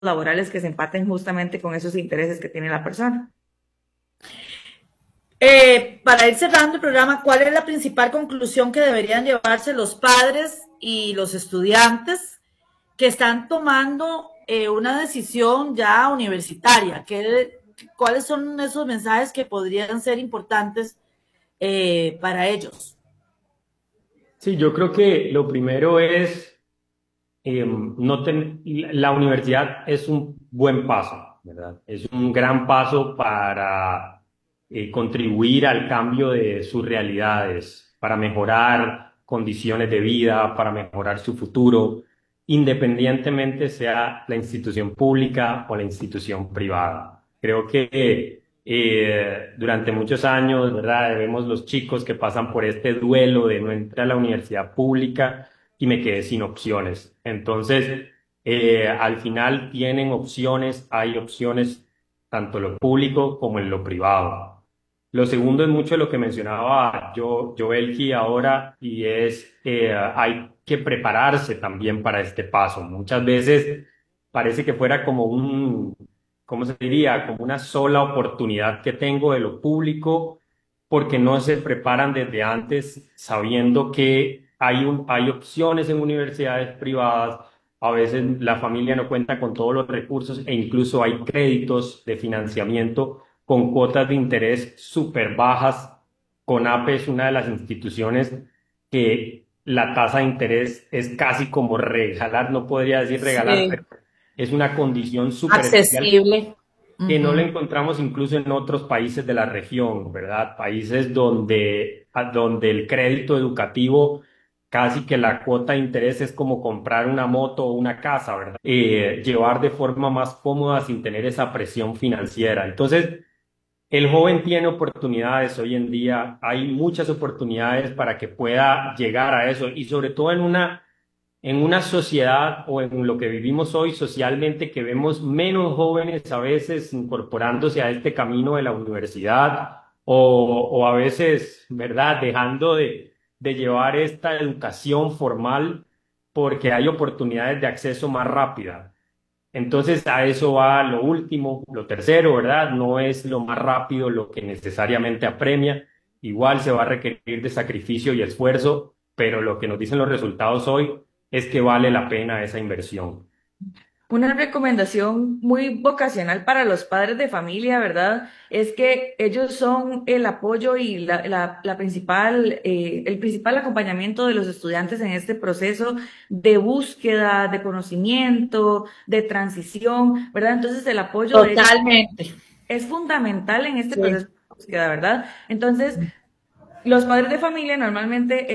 laborales que se empaten justamente con esos intereses que tiene la persona. Para ir cerrando el programa, ¿cuál es la principal conclusión que deberían llevarse los padres y los estudiantes que están tomando una decisión ya universitaria? ¿Cuáles son esos mensajes que podrían ser importantes para ellos? Sí, yo creo que lo primero es, no la universidad es un buen paso, ¿verdad? Es un gran paso para contribuir al cambio de sus realidades, para mejorar condiciones de vida, para mejorar su futuro, independientemente sea la institución pública o la institución privada. Creo que durante muchos años, ¿verdad? Vemos los chicos que pasan por este duelo de no entrar a la universidad pública y me quedé sin opciones. Entonces, al final tienen opciones, hay opciones tanto en lo público como en lo privado. Lo segundo es mucho lo que mencionaba Joelki ahora y es hay que prepararse también para este paso. Muchas veces parece que fuera como ¿cómo se diría? Como una sola oportunidad que tengo de lo público porque no se preparan desde antes sabiendo que hay opciones en universidades privadas. A veces la familia no cuenta con todos los recursos e incluso hay créditos de financiamiento con cuotas de interés súper bajas. CONAPE es una de las instituciones que la tasa de interés es casi como regalar, no podría decir regalar, Sí, pero es una condición súper especial accesible. que no la Ujú. encontramos incluso en otros países de la región, ¿verdad? Países donde el crédito educativo, casi que la cuota de interés es como comprar una moto o una casa, ¿verdad? Llevar de forma más cómoda sin tener esa presión financiera. Entonces, el joven tiene oportunidades hoy en día, hay muchas oportunidades para que pueda llegar a eso y sobre todo en una sociedad o en lo que vivimos hoy socialmente, que vemos menos jóvenes a veces incorporándose a este camino de la universidad o a veces, ¿verdad?, dejando de llevar esta educación formal porque hay oportunidades de acceso más rápida. Entonces a eso va lo último, lo tercero, ¿verdad? No es lo más rápido lo que necesariamente apremia. Igual se va a requerir de sacrificio y esfuerzo, pero lo que nos dicen los resultados hoy es que vale la pena esa inversión. Una recomendación muy vocacional para los padres de familia, ¿verdad? Es que ellos son el apoyo y la principal, el principal acompañamiento de los estudiantes en este proceso de búsqueda, de conocimiento, de transición, ¿verdad? Entonces el apoyo de ellos Totalmente. es fundamental en este Sí. proceso de búsqueda, ¿verdad? Entonces, los padres de familia normalmente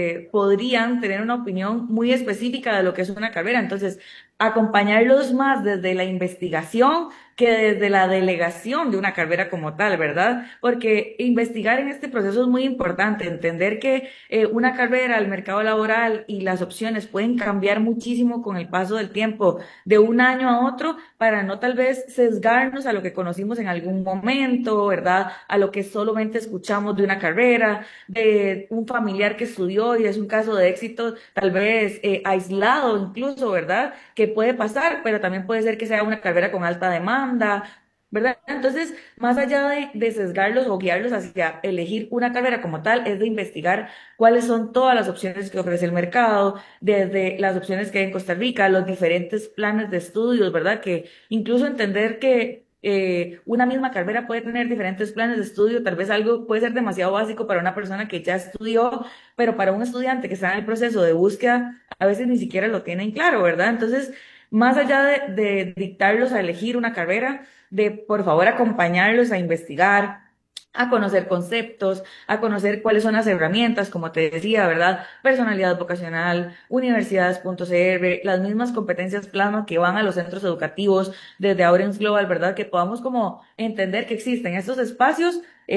podrían tener una opinión muy específica de lo que es una carrera, entonces acompañarlos más desde la investigación que desde la delegación de una carrera como tal, ¿verdad? Porque investigar en este proceso es muy importante, entender que una carrera, el mercado laboral y las opciones pueden cambiar muchísimo con el paso del tiempo, de un año a otro, para no tal vez sesgarnos a lo que conocimos en algún momento, ¿verdad? A lo que solamente escuchamos de una carrera, de un familiar que estudió y es un caso de éxito tal vez aislado incluso, ¿verdad? Que puede pasar, pero también puede ser que sea una carrera con alta demanda, ¿verdad? Entonces, más allá de sesgarlos o guiarlos hacia elegir una carrera como tal, es de investigar cuáles son todas las opciones que ofrece el mercado, desde las opciones que hay en Costa Rica, los diferentes planes de estudios, ¿verdad? Que incluso entender que una misma carrera puede tener diferentes planes de estudio, tal vez algo puede ser demasiado básico para una persona que ya estudió, pero para un estudiante que está en el proceso de búsqueda, a veces ni siquiera lo tienen claro, ¿verdad? Entonces, más allá de dictarlos a elegir una carrera, de por favor acompañarlos a investigar, a conocer conceptos, a conocer cuáles son las herramientas, como te decía, ¿verdad? Personalidad vocacional, universidades.cr, las mismas competencias plasma que van a los centros educativos desde Audience Global, ¿verdad? Que podamos como entender que existen estos espacios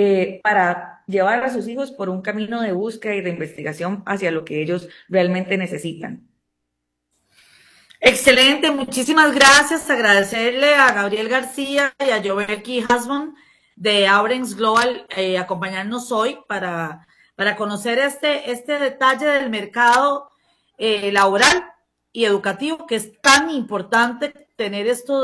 para llevar a sus hijos por un camino de búsqueda y de investigación hacia lo que ellos realmente necesitan. Excelente, muchísimas gracias. Agradecerle a Gabriel García y a Joverky Hasman de Aurens Global acompañarnos hoy para conocer este detalle del mercado laboral y educativo que es tan importante tener estos